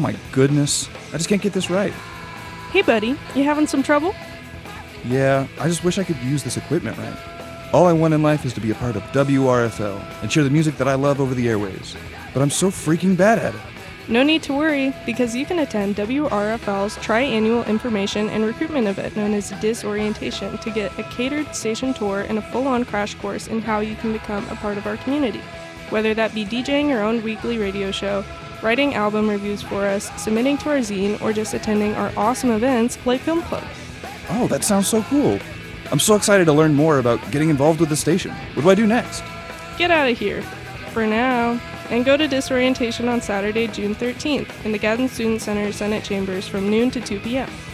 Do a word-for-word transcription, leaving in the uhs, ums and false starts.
my goodness. I just can't get this right. Hey buddy, you having some trouble? Yeah, I just wish I could use this equipment right. All I want in life is to be a part of W R F L and share the music that I love over the airwaves. But I'm so freaking bad at it. No need to worry, because you can attend W R F L's tri-annual information and recruitment event known as Disorientation to get a catered station tour and a full-on crash course in how you can become a part of our community. Whether that be DJing your own weekly radio show, writing album reviews for us, submitting to our zine, or just attending our awesome events like Film Club. Oh, that sounds so cool. I'm so excited to learn more about getting involved with the station. What do I do next? Get out of here. For now. And go to Disorientation on Saturday, June thirteenth in the Gadsden Student Center Senate Chambers from noon to two p.m.